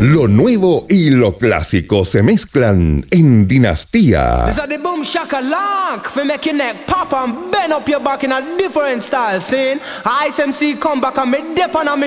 Lo nuevo y lo clásico se mezclan en Dinastía. This is the boom shakalak for make your neck pop and bend up your back in a different style. Scene Ice MC come back and me dip on a